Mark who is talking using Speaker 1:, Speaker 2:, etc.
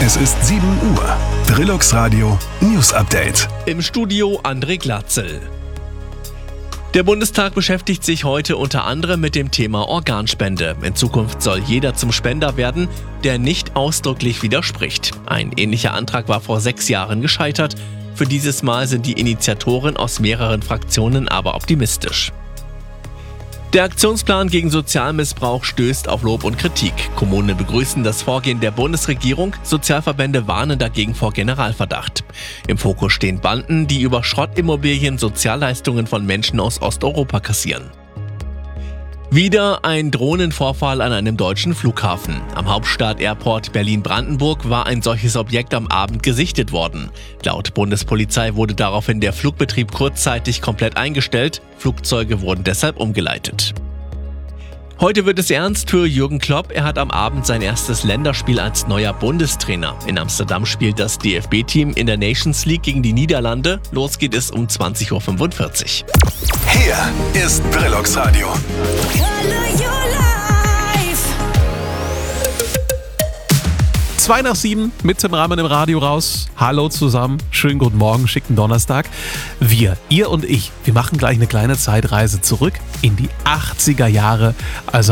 Speaker 1: Es ist 7 Uhr. Brillux Radio News Update.
Speaker 2: Im Studio André Glatzel. Der Bundestag beschäftigt sich heute unter anderem mit dem Thema Organspende. In Zukunft soll jeder zum Spender werden, der nicht ausdrücklich widerspricht. Ein ähnlicher Antrag war vor 6 Jahren gescheitert. Für dieses Mal sind die Initiatoren aus mehreren Fraktionen aber optimistisch. Der Aktionsplan gegen Sozialmissbrauch stößt auf Lob und Kritik. Kommunen begrüßen das Vorgehen der Bundesregierung, Sozialverbände warnen dagegen vor Generalverdacht. Im Fokus stehen Banden, die über Schrottimmobilien Sozialleistungen von Menschen aus Osteuropa kassieren. Wieder ein Drohnenvorfall an einem deutschen Flughafen. Am Hauptstadt-Airport Berlin-Brandenburg war ein solches Objekt am Abend gesichtet worden. Laut Bundespolizei wurde daraufhin der Flugbetrieb kurzzeitig komplett eingestellt. Flugzeuge wurden deshalb umgeleitet. Heute wird es ernst für Jürgen Klopp. Er hat am Abend sein erstes Länderspiel als neuer Bundestrainer. In Amsterdam spielt das DFB-Team in der Nations League gegen die Niederlande. Los geht es um 20.45 Uhr.
Speaker 1: Hier ist Brillux Radio.
Speaker 3: 6:02 mit Tim Rahmen im Radio raus. Hallo zusammen, schönen guten Morgen, schicken Donnerstag. Ihr und ich, wir machen gleich eine kleine Zeitreise zurück in die 80er Jahre. Also